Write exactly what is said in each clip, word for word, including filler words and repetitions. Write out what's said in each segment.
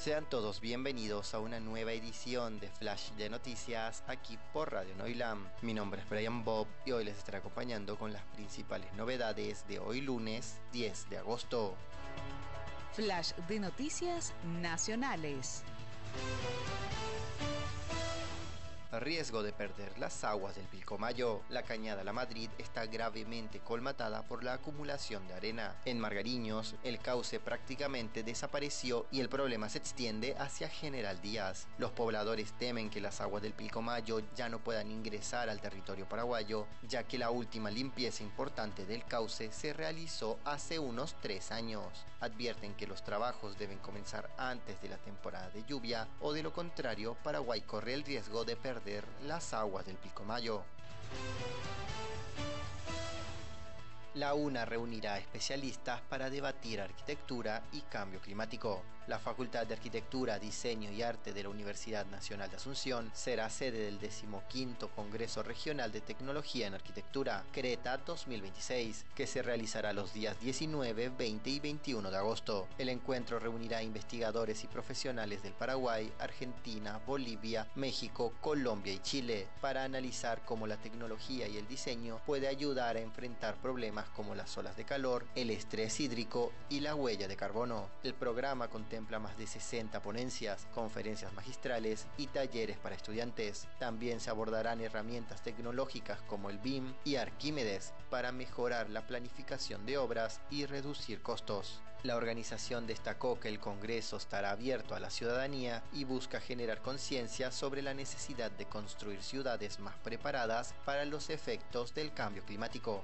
Sean todos bienvenidos a una nueva edición de Flash de Noticias aquí por Radio Noilam. Mi nombre es Brian Bob y hoy les estaré acompañando con las principales novedades de hoy lunes diez de agosto. Flash de Noticias Nacionales. Riesgo de perder las aguas del Pilcomayo. La cañada La Madrid está gravemente colmatada por la acumulación de arena. En Margariños, el cauce prácticamente desapareció y el problema se extiende hacia General Díaz. Los pobladores temen que las aguas del Pilcomayo ya no puedan ingresar al territorio paraguayo, ya que la última limpieza importante del cauce se realizó hace unos tres años. Advierten que los trabajos deben comenzar antes de la temporada de lluvia o de lo contrario, Paraguay corre el riesgo de perder las aguas del Pilcomayo. La UNA reunirá especialistas para debatir arquitectura y cambio climático. La Facultad de Arquitectura, Diseño y Arte de la Universidad Nacional de Asunción será sede del decimoquinto Congreso Regional de Tecnología en Arquitectura, Creta dos mil veintiséis, que se realizará los días diecinueve, veinte y veintiuno de agosto. El encuentro reunirá investigadores y profesionales del Paraguay, Argentina, Bolivia, México, Colombia y Chile para analizar cómo la tecnología y el diseño puede ayudar a enfrentar problemas como las olas de calor, el estrés hídrico y la huella de carbono. El programa contempla más de sesenta ponencias, conferencias magistrales y talleres para estudiantes. También se abordarán herramientas tecnológicas como el B I M y Arquímedes para mejorar la planificación de obras y reducir costos. La organización destacó que el Congreso estará abierto a la ciudadanía y busca generar conciencia sobre la necesidad de construir ciudades más preparadas para los efectos del cambio climático.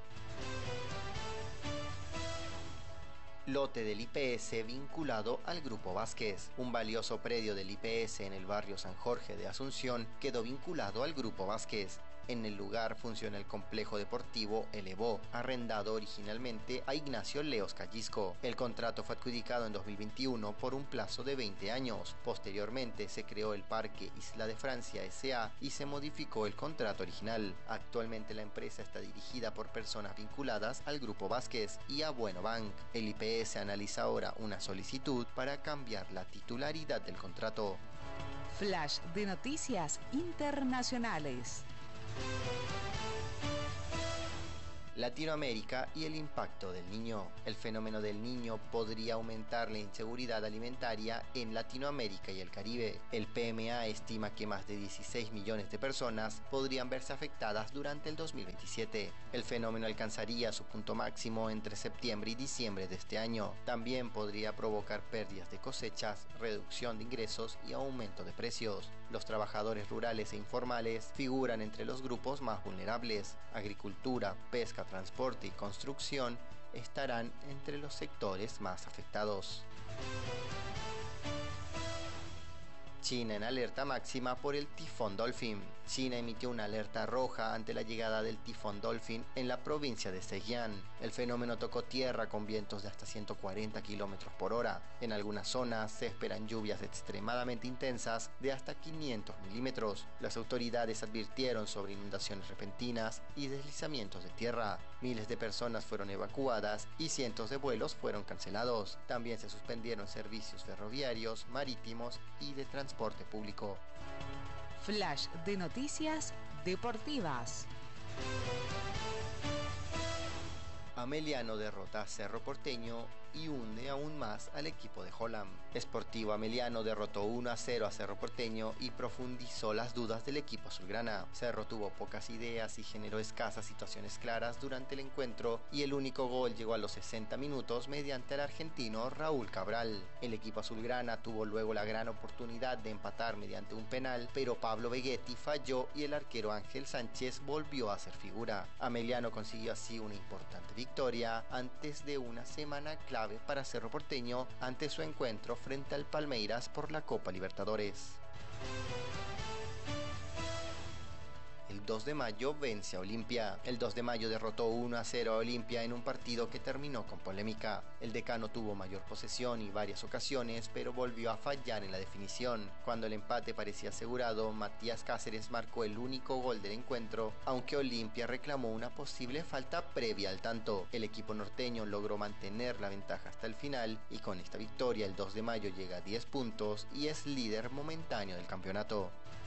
Lote del I P S vinculado al Grupo Vázquez. Un valioso predio del I P S en el barrio San Jorge de Asunción quedó vinculado al Grupo Vázquez. En el lugar funciona el complejo deportivo El Evo, arrendado originalmente a Ignacio Leos Callisco. El contrato fue adjudicado en dos mil veintiuno por un plazo de veinte años. Posteriormente se creó el Parque Isla de Francia S A y se modificó el contrato original. Actualmente la empresa está dirigida por personas vinculadas al Grupo Vázquez y a Bueno Bank. El I P S analiza ahora una solicitud para cambiar la titularidad del contrato. Flash de Noticias Internacionales. Latinoamérica y el impacto del Niño. El fenómeno del Niño podría aumentar la inseguridad alimentaria en Latinoamérica y el Caribe. El P M A estima que más de dieciséis millones de personas podrían verse afectadas durante el dos mil veintisiete. El fenómeno alcanzaría su punto máximo entre septiembre y diciembre de este año. También podría provocar pérdidas de cosechas, reducción de ingresos y aumento de precios. Los trabajadores rurales e informales figuran entre los grupos más vulnerables. Agricultura, pesca, transporte y construcción estarán entre los sectores más afectados. China en alerta máxima por el tifón Dolphin. China emitió una alerta roja ante la llegada del tifón Dolphin en la provincia de Zhejiang. El fenómeno tocó tierra con vientos de hasta ciento cuarenta kilómetros por hora. En algunas zonas se esperan lluvias extremadamente intensas de hasta quinientos milímetros. Las autoridades advirtieron sobre inundaciones repentinas y deslizamientos de tierra. Miles de personas fueron evacuadas y cientos de vuelos fueron cancelados. También se suspendieron servicios ferroviarios, marítimos y de transporte transporte público. Flash de Noticias Deportivas. Ameliano derrota a Cerro Porteño y hunde aún más al equipo de Holland. Sportivo Ameliano derrotó uno a cero a Cerro Porteño y profundizó las dudas del equipo azulgrana. Cerro tuvo pocas ideas y generó escasas situaciones claras durante el encuentro y el único gol llegó a los sesenta minutos mediante el argentino Raúl Cabral. El equipo azulgrana tuvo luego la gran oportunidad de empatar mediante un penal, pero Pablo Vegetti falló y el arquero Ángel Sánchez volvió a ser figura. Ameliano consiguió así una importante victoria antes de una semana clave para Cerro Porteño ante su encuentro frente al Palmeiras por la Copa Libertadores. El el dos de mayo vence a Olimpia. El dos de mayo derrotó uno a cero a Olimpia en un partido que terminó con polémica. El decano tuvo mayor posesión y varias ocasiones, pero volvió a fallar en la definición. Cuando el empate parecía asegurado, Matías Cáceres marcó el único gol del encuentro, aunque Olimpia reclamó una posible falta previa al tanto. El equipo norteño logró mantener la ventaja hasta el final y con esta victoria el dos de mayo llega a diez puntos y es líder momentáneo del campeonato.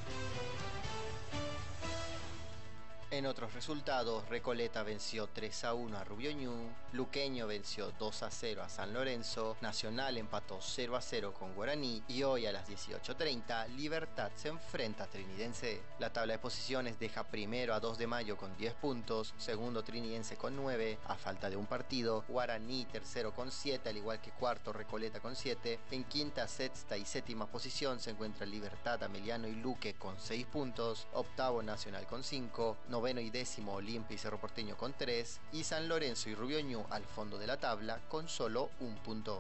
En otros resultados, Recoleta venció tres a uno a Rubio Ñu, Luqueño venció dos a cero a San Lorenzo, Nacional empató cero a cero con Guaraní y hoy a las dieciocho treinta Libertad se enfrenta a Trinidense. La tabla de posiciones deja primero a dos de mayo con diez puntos, segundo Trinidense con nueve, a falta de un partido, Guaraní tercero con siete, al igual que cuarto Recoleta con siete, en quinta, sexta y séptima posición se encuentra Libertad, Ameliano y Luque con seis puntos, octavo Nacional con cinco, noveno y décimo Olimpia y Cerro Porteño con tres y San Lorenzo y Rubio Ñu al fondo de la tabla con solo un punto.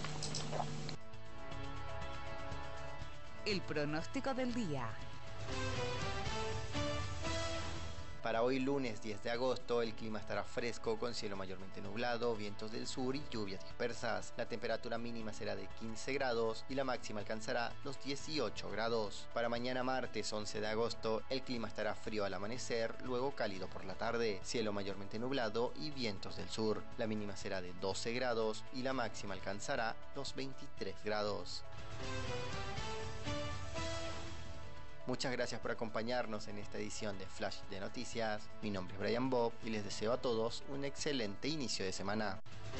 El pronóstico del día. Para hoy lunes diez de agosto el clima estará fresco con cielo mayormente nublado, vientos del sur y lluvias dispersas. La temperatura mínima será de quince grados y la máxima alcanzará los dieciocho grados. Para mañana martes once de agosto el clima estará frío al amanecer, luego cálido por la tarde, cielo mayormente nublado y vientos del sur. La mínima será de doce grados y la máxima alcanzará los veintitrés grados. Muchas gracias por acompañarnos en esta edición de Flash de Noticias. Mi nombre es Brian Bob y les deseo a todos un excelente inicio de semana.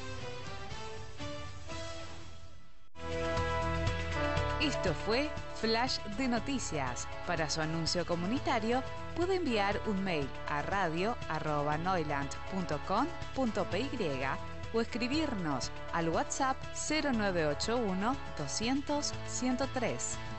Esto fue Flash de Noticias. Para su anuncio comunitario puede enviar un mail a radio arroba noiland punto com punto p y o escribirnos al WhatsApp cero nueve ocho uno doscientos ciento tres.